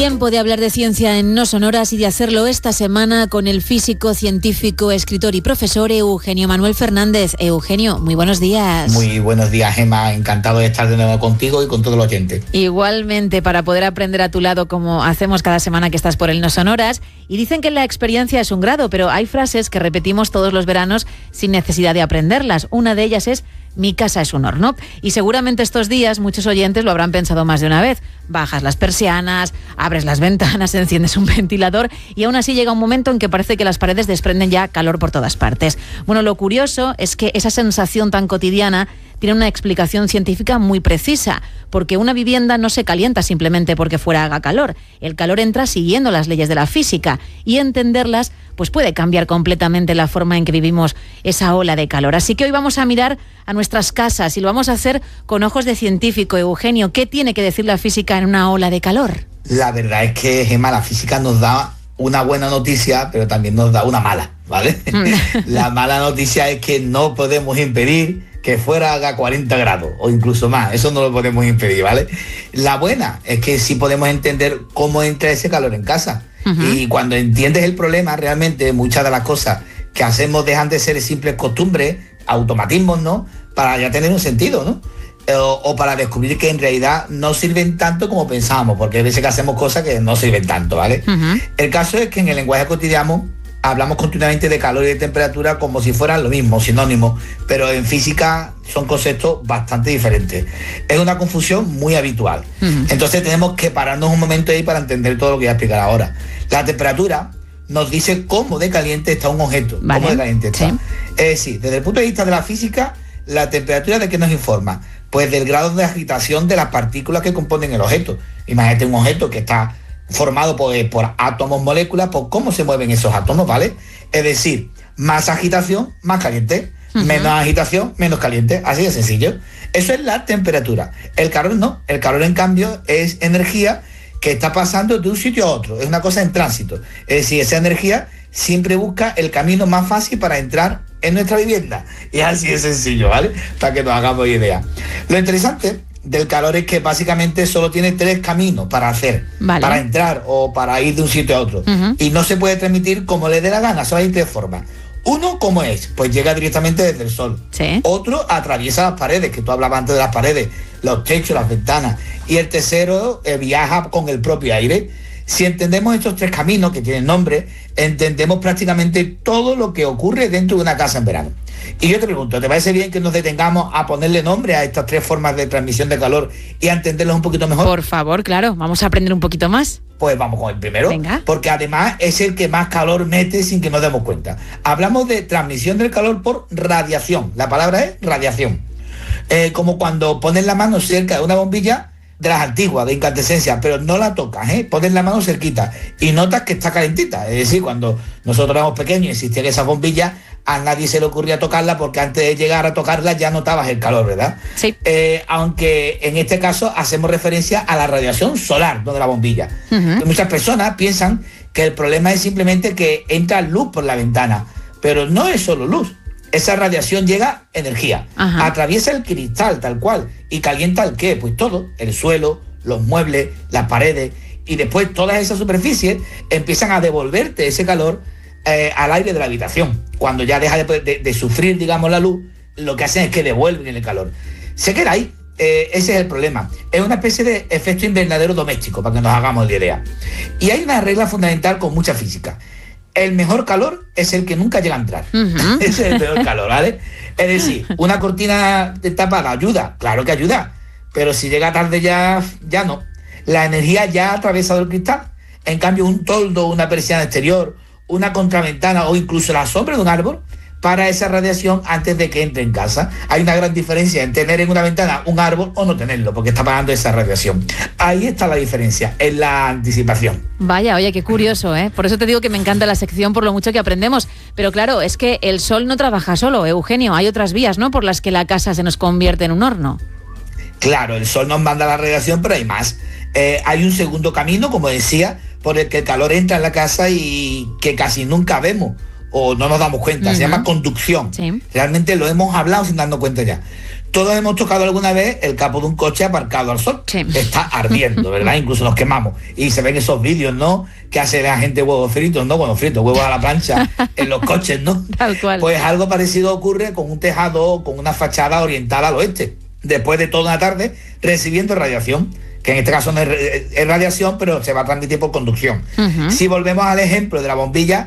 Tiempo de hablar de ciencia en No Sonoras y de hacerlo esta semana con el físico, científico, escritor y profesor Eugenio Manuel Fernández. Eugenio, muy buenos días. Muy buenos días, Gemma. Encantado de estar de nuevo contigo y con todos los oyentes. Igualmente, para poder aprender a tu lado como hacemos cada semana que estás por el No Sonoras. Y dicen que la experiencia es un grado, pero hay frases que repetimos todos los veranos sin necesidad de aprenderlas. Una de ellas es: mi casa es un horno. Y seguramente estos días muchos oyentes lo habrán pensado más de una vez. Bajas las persianas, abres las ventanas, enciendes un ventilador y aún así llega un momento en que parece que las paredes desprenden ya calor por todas partes. Bueno, lo curioso es que esa sensación tan cotidiana tiene una explicación científica muy precisa, porque una vivienda no se calienta simplemente porque fuera haga calor. El calor entra siguiendo las leyes de la física y entenderlas pues puede cambiar completamente la forma en que vivimos esa ola de calor. Así que hoy vamos a mirar a nuestras casas y lo vamos a hacer con ojos de científico. Eugenio, ¿qué tiene que decir la física en una ola de calor? La verdad es que, Gemma, la física nos da una buena noticia, pero también nos da una mala, ¿vale? La mala noticia es que no podemos impedir que fuera haga 40 grados o incluso más. Eso no lo podemos impedir, ¿vale? La buena es que sí podemos entender cómo entra ese calor en casa. Y cuando entiendes el problema, realmente muchas de las cosas que hacemos dejan de ser simples costumbres, automatismos, ¿no? Para ya tener un sentido, ¿no? O para descubrir que en realidad no sirven tanto como pensábamos, porque hay veces que hacemos cosas que no sirven tanto, ¿vale? El caso es que en el lenguaje cotidiano hablamos continuamente de calor y de temperatura como si fueran lo mismo, sinónimos, pero en física son conceptos bastante diferentes. Es una confusión muy habitual. Entonces tenemos que pararnos un momento ahí para entender todo lo que voy a explicar ahora. La temperatura nos dice cómo de caliente está un objeto, cómo de caliente está. Sí. Es decir, desde el punto de vista de la física, la temperatura ¿de qué nos informa? Pues del grado de agitación de las partículas que componen el objeto. Imagínate un objeto que está formado por átomos, moléculas, por cómo se mueven esos átomos, ¿vale? Es decir, más agitación, más caliente, menos agitación, menos caliente, así de sencillo. Eso es la temperatura. El calor no, el calor en cambio es energía que está pasando de un sitio a otro, es una cosa en tránsito. Es decir, esa energía siempre busca el camino más fácil para entrar en nuestra vivienda. Y así de sencillo, ¿vale? Para que nos hagamos idea. Lo interesante del calor es que básicamente solo tiene 3 caminos para hacer, para entrar o para ir de un sitio a otro. Y no se puede transmitir como le dé la gana, solo hay 3 formas. Uno, ¿cómo es? Pues llega directamente desde el sol. ¿Sí? Otro, atraviesa las paredes, que tú hablabas antes de las paredes, los techos, las ventanas. Y el tercero, viaja con el propio aire. Si entendemos estos 3 caminos, que tienen nombre, entendemos prácticamente todo lo que ocurre dentro de una casa en verano. Y yo te pregunto, ¿te parece bien que nos detengamos a ponerle nombre a estas 3 formas de transmisión de calor y a entenderlos un poquito mejor? Por favor, claro, vamos a aprender un poquito más. Pues vamos con el primero. Venga. Porque además es el que más calor mete sin que nos demos cuenta. Hablamos de transmisión del calor por radiación. La palabra es radiación. Como cuando pones la mano cerca de una bombilla de las antiguas, de incandescencia, pero no la tocas, pones la mano cerquita y notas que está calentita. Es decir, cuando nosotros éramos pequeños y existían esas bombillas, a nadie se le ocurría tocarla porque antes de llegar a tocarla ya notabas el calor, ¿verdad? Sí. Aunque en este caso hacemos referencia a la radiación solar, no de la bombilla. Muchas personas piensan que el problema es simplemente que entra luz por la ventana, pero no es solo luz. Esa radiación llega energía, atraviesa el cristal tal cual y calienta el qué, pues todo, el suelo, los muebles, las paredes, y después todas esas superficies empiezan a devolverte ese calor al aire de la habitación. Cuando ya deja de sufrir, digamos, la luz, lo que hacen es que devuelven el calor. Se queda ahí, ese es el problema. Es una especie de efecto invernadero doméstico, para que nos hagamos la idea. Y hay una regla fundamental con mucha física. El mejor calor es el que nunca llega a entrar. Ese es el peor calor, ¿vale? Es decir, una cortina tapada ayuda, claro que ayuda, pero si llega tarde ya no. La energía ya ha atravesado el cristal. En cambio, un toldo, una persiana exterior, una contraventana o incluso la sombra de un árbol para esa radiación antes de que entre en casa. Hay una gran diferencia en tener en una ventana un árbol o no tenerlo, porque está pagando esa radiación. Ahí está la diferencia, en la anticipación. Vaya, oye, qué curioso, ¿eh? Por eso te digo que me encanta la sección por lo mucho que aprendemos. Pero claro, es que el sol no trabaja solo, Eugenio. Hay otras vías, ¿no?, por las que la casa se nos convierte en un horno. Claro, el sol nos manda la radiación, pero hay más. Hay un segundo camino, como decía, por el que el calor entra en la casa y que casi nunca vemos o no nos damos cuenta. Se llama conducción. Sí. Realmente lo hemos hablado sin darnos cuenta ya. Todos hemos tocado alguna vez el capó de un coche aparcado al sol. Sí. Está ardiendo, ¿verdad? Incluso nos quemamos. Y se ven esos vídeos, ¿no? Que hace la gente huevos fritos, ¿no? Bueno, fritos, huevos a la plancha en los coches, ¿no? Tal cual. Pues algo parecido ocurre con un tejado, con una fachada orientada al oeste. Después de toda una tarde recibiendo radiación, que en este caso no es radiación, pero se va a transmitir por conducción. Si volvemos al ejemplo de la bombilla,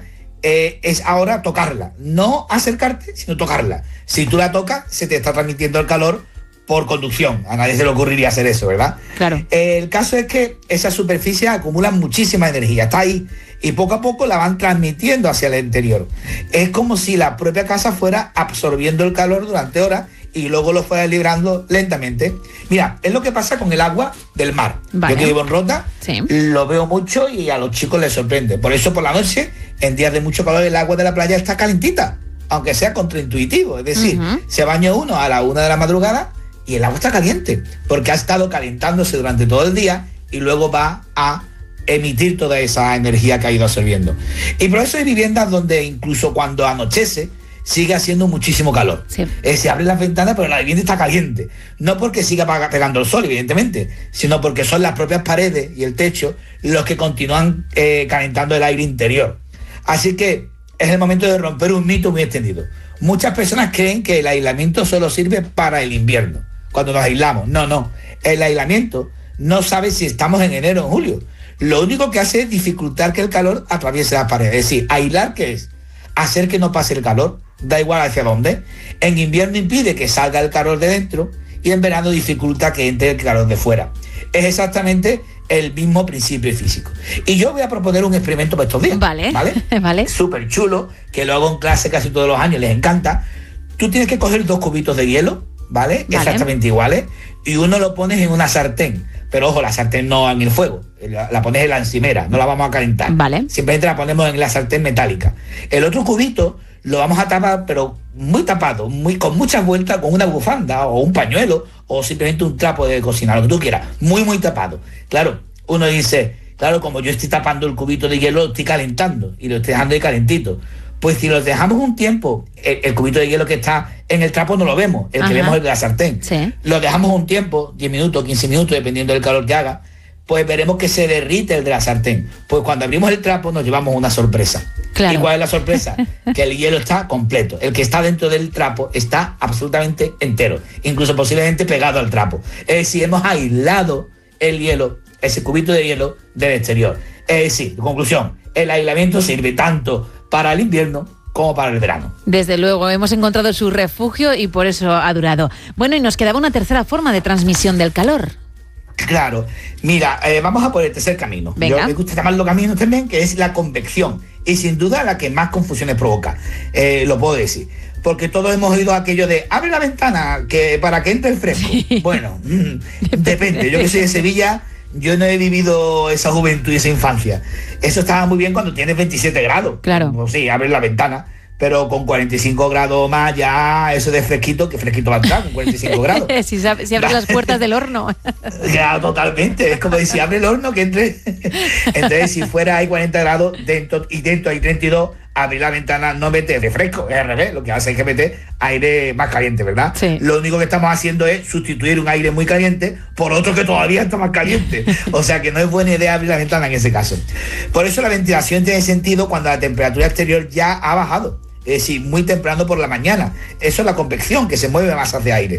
es ahora tocarla, no acercarte, sino tocarla. Si tú la tocas, se te está transmitiendo el calor por conducción. A nadie se le ocurriría hacer eso, ¿verdad? Claro. El caso es que esas superficies acumulan muchísima energía, está ahí, y poco a poco la van transmitiendo hacia el interior. Es como si la propia casa fuera absorbiendo el calor durante horas y luego lo fuera librando lentamente. Mira, es lo que pasa con el agua del mar. Vale. Yo que vivo en Rota, sí, lo veo mucho y a los chicos les sorprende. Por eso por la noche, en días de mucho calor, el agua de la playa está calentita, aunque sea contraintuitivo. Es decir, se baña uno a la 1 de la madrugada y el agua está caliente, porque ha estado calentándose durante todo el día y luego va a emitir toda esa energía que ha ido absorbiendo. Y por eso hay viviendas donde incluso cuando anochece, sigue haciendo muchísimo calor. Sí. Se abren las ventanas, pero la vivienda está caliente. No porque siga pegando el sol, evidentemente, sino porque son las propias paredes y el techo los que continúan calentando el aire interior. Así que es el momento de romper un mito muy extendido. Muchas personas creen que el aislamiento solo sirve para el invierno, cuando nos aislamos. No. El aislamiento no sabe si estamos en enero o en julio. Lo único que hace es dificultar que el calor atraviese las paredes. Es decir, aislar, ¿qué es? Hacer que no pase el calor, da igual hacia dónde. En invierno impide que salga el calor de dentro y en verano dificulta que entre el calor de fuera. Es exactamente el mismo principio físico. Y yo voy a proponer un experimento para estos días. Vale. Vale. Súper chulo, que lo hago en clase casi todos los años, les encanta. Tú tienes que coger 2 cubitos de hielo, ¿vale? Exactamente iguales, y uno lo pones en una sartén. Pero ojo, la sartén no en el fuego, la pones en la encimera, no la vamos a calentar. Vale. Simplemente la ponemos en la sartén metálica. El otro cubito lo vamos a tapar, pero muy tapado, con muchas vueltas, con una bufanda o un pañuelo o simplemente un trapo de cocina, lo que tú quieras, muy tapado. Claro, uno dice, claro, como yo estoy tapando el cubito de hielo, lo estoy calentando y lo estoy dejando ahí calentito. Pues si lo dejamos un tiempo, el cubito de hielo que está en el trapo no lo vemos, el que vemos es el de la sartén. Sí. Lo dejamos un tiempo, 10 minutos, 15 minutos, dependiendo del calor que haga, pues veremos que se derrite el de la sartén. Pues cuando abrimos el trapo nos llevamos una sorpresa. Claro. ¿Y cuál es la sorpresa? Que el hielo está completo. El que está dentro del trapo está absolutamente entero, incluso posiblemente pegado al trapo. Es decir, hemos aislado el hielo, ese cubito de hielo, del exterior. Es decir, conclusión, el aislamiento sirve tanto para el invierno como para el verano. Desde luego, hemos encontrado su refugio y por eso ha durado. Bueno, y nos quedaba una tercera forma de transmisión del calor. Claro, mira, vamos a por el tercer camino. Venga. Yo me gusta llamarlo camino también, que es la convección. Y sin duda la que más confusiones provoca. Lo puedo decir. Porque todos hemos oído aquello de abre la ventana para que entre el fresco. Sí. Bueno, depende. Yo que soy de Sevilla, yo no he vivido esa juventud y esa infancia. Eso estaba muy bien cuando tienes 27 grados. Claro. Pues sí, abres la ventana. Pero con 45 grados más ya eso de fresquito, que fresquito va a entrar con 45 grados. si abres las puertas del horno. Ya, totalmente. Es como decir, abre el horno que entre. Entonces, si fuera hay 40 grados dentro hay 32, abrir la ventana no mete de fresco, es al revés. Lo que hace es que mete aire más caliente, ¿verdad? Sí. Lo único que estamos haciendo es sustituir un aire muy caliente por otro que todavía está más caliente. O sea que no es buena idea abrir la ventana en ese caso. Por eso la ventilación tiene sentido cuando la temperatura exterior ya ha bajado. Es decir, muy temprano por la mañana. Eso es la convección, que se mueve masas de aire.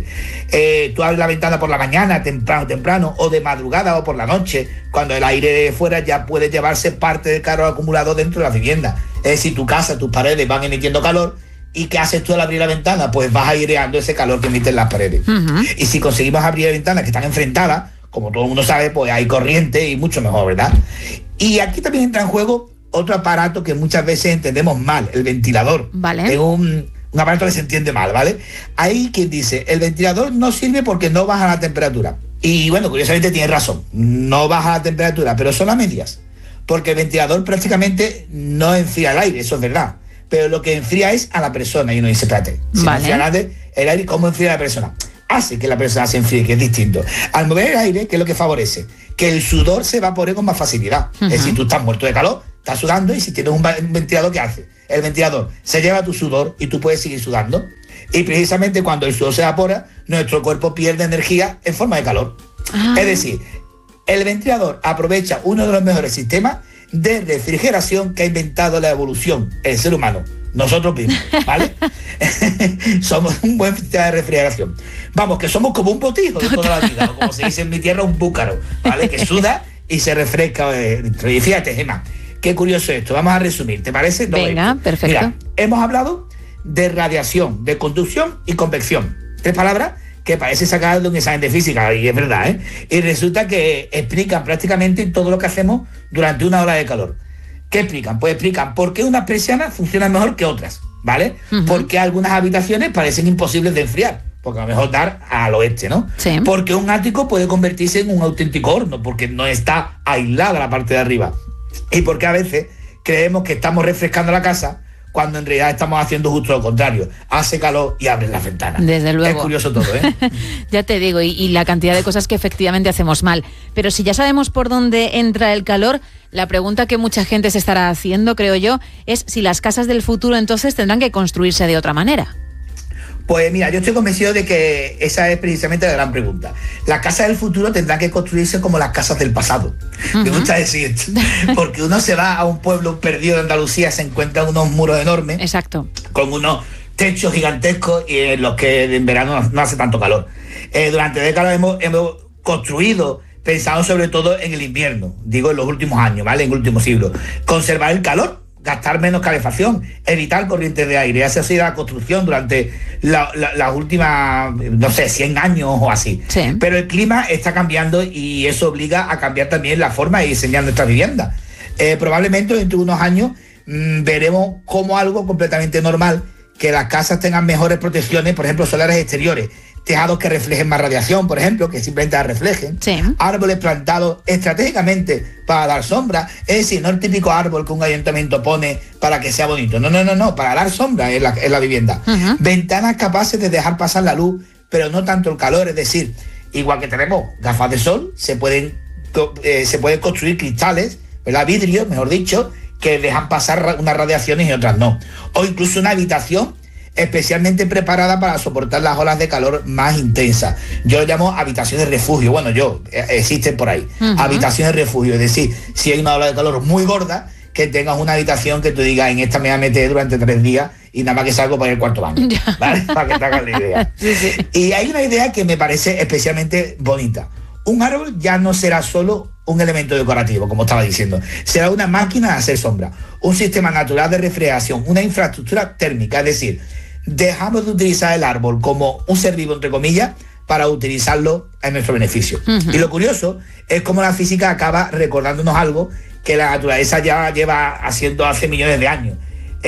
Tú abres la ventana por la mañana, temprano, o de madrugada o por la noche, cuando el aire de fuera ya puede llevarse parte del calor acumulado dentro de la vivienda. Es decir, tu casa, tus paredes van emitiendo calor. ¿Y qué haces tú al abrir la ventana? Pues vas aireando ese calor que emiten las paredes. Y si conseguimos abrir ventanas que están enfrentadas, como todo el mundo sabe, pues hay corriente y mucho mejor, ¿verdad? Y aquí también entra en juego otro aparato que muchas veces entendemos mal, el ventilador. Vale. Es un aparato que se entiende mal, ¿vale? Hay quien dice, el ventilador no sirve porque no baja la temperatura. Y bueno, curiosamente tiene razón, no baja la temperatura, pero son a medias. Porque el ventilador prácticamente no enfría el aire, eso es verdad. Pero lo que enfría es a la persona. Y uno dice, espérate, si no enfría el aire, ¿cómo enfría a la persona? Hace que la persona se enfríe, que es distinto. Al mover el aire, ¿qué es lo que favorece? Que el sudor se evapore con más facilidad. Es decir, tú estás muerto de calor, estás sudando, y si tienes un ventilador, ¿qué hace? El ventilador se lleva tu sudor y tú puedes seguir sudando. Y precisamente cuando el sudor se evapora, nuestro cuerpo pierde energía en forma de calor. Es decir, el ventilador aprovecha uno de los mejores sistemas de refrigeración que ha inventado la evolución, el ser humano, nosotros mismos, ¿vale? Somos un buen sistema de refrigeración. Vamos, que somos como un botijo de toda la vida, o como se dice en mi tierra, un búcaro, ¿vale? Que suda y se refresca dentro. Y fíjate, Gemma, qué curioso esto. Vamos a resumir, ¿te parece? Venga, perfecto. Mira, hemos hablado de radiación, de conducción y convección. 3 palabras que parece sacar de un examen de física, y es verdad, ¿eh? Y resulta que explican prácticamente todo lo que hacemos durante una ola de calor. ¿Qué explican? Pues explican por qué unas persianas funcionan mejor que otras, ¿vale? Porque algunas habitaciones parecen imposibles de enfriar, porque a lo mejor dar al oeste, ¿no? Sí. Porque un ático puede convertirse en un auténtico horno, porque no está aislada la parte de arriba. Y porque a veces creemos que estamos refrescando la casa, cuando en realidad estamos haciendo justo lo contrario. Hace calor y abres las ventanas. Desde luego. Es curioso todo, ¿eh? Ya te digo, y la cantidad de cosas que efectivamente hacemos mal. Pero si ya sabemos por dónde entra el calor, la pregunta que mucha gente se estará haciendo, creo yo, es si las casas del futuro entonces tendrán que construirse de otra manera. Pues mira, yo estoy convencido de que esa es precisamente la gran pregunta. Las casas del futuro tendrán que construirse como las casas del pasado. Me gusta decir esto, porque uno se va a un pueblo perdido de Andalucía, se encuentran unos muros enormes. Exacto. Con unos techos gigantescos y en los que en verano no hace tanto calor. Durante décadas hemos construido pensando sobre todo en el invierno, digo en los últimos años, ¿vale? En el último siglo. Conservar el calor, gastar menos calefacción, evitar corrientes de aire. Esa ha sido la construcción durante las últimas, no sé, 100 años o así. Sí. Pero el clima está cambiando y eso obliga a cambiar también la forma de diseñar nuestras viviendas. Probablemente dentro de unos años veremos como algo completamente normal que las casas tengan mejores protecciones, por ejemplo, solares exteriores, tejados que reflejen más radiación, por ejemplo, que simplemente la reflejen, sí. Árboles plantados estratégicamente para dar sombra, es decir, no el típico árbol que un ayuntamiento pone para que sea bonito, no, para dar sombra en la vivienda. Ventanas capaces de dejar pasar la luz, pero no tanto el calor, es decir, igual que tenemos gafas de sol, se pueden construir cristales, ¿verdad? Vidrios, mejor dicho, que dejan pasar unas radiaciones y otras no. O incluso una habitación especialmente preparada para soportar las olas de calor más intensas. Yo lo llamo habitaciones refugio. Bueno, existen por ahí. Habitaciones refugio. Es decir, si hay una ola de calor muy gorda, que tengas una habitación que tú digas, en esta me voy a meter durante 3 días y nada más que salgo para el cuarto baño. ¿Vale? Para que te hagas la idea. Sí. Y hay una idea que me parece especialmente bonita. Un árbol ya no será solo un elemento decorativo, como estaba diciendo. Será una máquina de hacer sombra, un sistema natural de refrigeración, una infraestructura térmica. Es decir, dejamos de utilizar el árbol como un ser vivo, entre comillas, para utilizarlo en nuestro beneficio. Y lo curioso es cómo la física acaba recordándonos algo que la naturaleza ya lleva haciendo hace millones de años.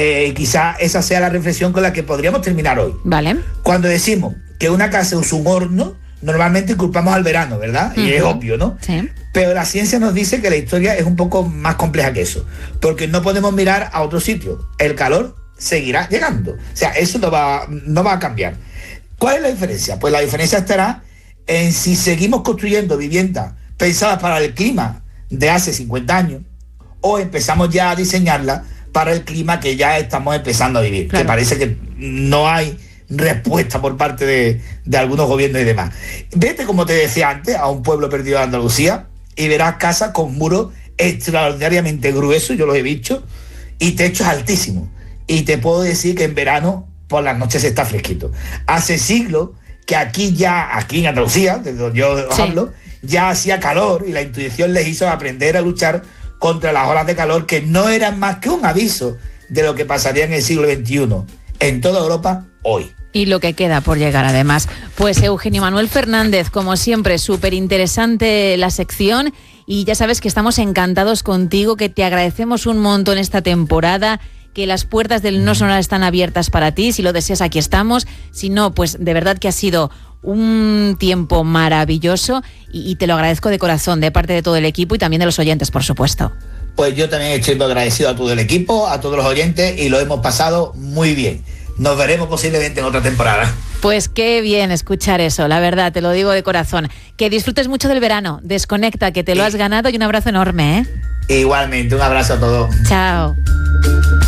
Quizá esa sea la reflexión con la que podríamos terminar hoy. Vale. Cuando decimos que una casa es un horno, normalmente culpamos al verano, ¿verdad? Y es obvio, ¿no? Sí. Pero la ciencia nos dice que la historia es un poco más compleja que eso, porque no podemos mirar a otro sitio. El calor seguirá llegando. O sea, eso no va a cambiar. ¿Cuál es la diferencia? Pues la diferencia estará en si seguimos construyendo viviendas pensadas para el clima de hace 50 años o empezamos ya a diseñarlas para el clima que ya estamos empezando a vivir. Claro. Que parece que no hay respuesta por parte de algunos gobiernos y demás. Vete, como te decía antes, a un pueblo perdido de Andalucía y verás casas con muros extraordinariamente gruesos, yo los he visto, y techos altísimos. Y te puedo decir que en verano por las noches está fresquito. Hace siglos que aquí en Andalucía, desde donde yo hablo, ya hacía calor y la intuición les hizo aprender a luchar contra las olas de calor que no eran más que un aviso de lo que pasaría en el siglo XXI en toda Europa hoy. Y lo que queda por llegar, además. Pues Eugenio Manuel Fernández, como siempre, súper interesante la sección y ya sabes que estamos encantados contigo, que te agradecemos un montón esta temporada, que las puertas del No Sonoras están abiertas para ti, si lo deseas aquí estamos, si no, pues de verdad que ha sido un tiempo maravilloso y te lo agradezco de corazón, de parte de todo el equipo y también de los oyentes, por supuesto. Pues yo también estoy muy agradecido a todo el equipo, a todos los oyentes y lo hemos pasado muy bien. Nos veremos posiblemente en otra temporada. Pues qué bien escuchar eso, la verdad, te lo digo de corazón. Que disfrutes mucho del verano, desconecta, que te lo has ganado y un abrazo enorme, ¿eh? Igualmente, un abrazo a todos. Chao.